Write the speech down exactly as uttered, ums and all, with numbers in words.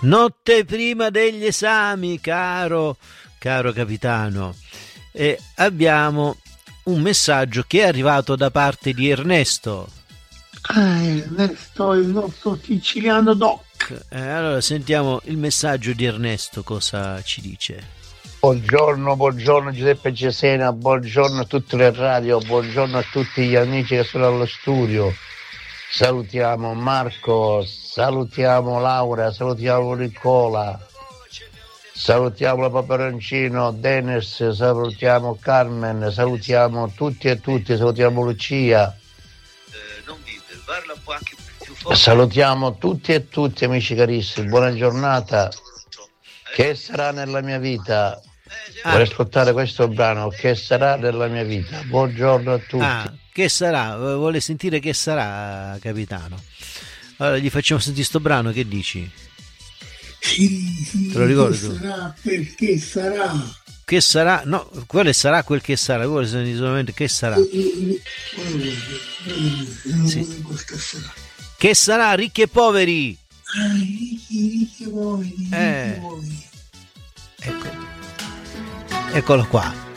Notte prima degli esami, caro, caro capitano. E abbiamo un messaggio che è arrivato da parte di Ernesto. Ah, Ernesto, il nostro siciliano doc. Eh, allora sentiamo il messaggio di Ernesto, cosa ci dice. Buongiorno, buongiorno Giuseppe Cesena, buongiorno a tutte le radio, buongiorno a tutti gli amici che sono allo studio. Salutiamo Marco, salutiamo Laura, salutiamo Nicola, salutiamo la Paperoncino, Dennis, salutiamo Carmen, salutiamo tutti e tutti, salutiamo Lucia. Eh, non dite, parla un po' anche più forte. Salutiamo tutti e tutti amici carissimi, buona giornata. Che sarà nella mia vita? Ah. Vorrei ascoltare questo brano, Che sarà nella mia vita. Buongiorno a tutti. Ah, che sarà? Vuole sentire che sarà, capitano? Allora gli facciamo sentire sto brano, che dici? Sì, sì, te lo ricordi? Che sarà perché sarà. Che sarà? No, quello sarà quel che sarà, vuole sentire solamente che sarà. Sì. Che sarà, ricchi e poveri. Ah, ricchi, ricchi e poveri, ricchi Eh. e poveri. Ecco. Eccolo qua.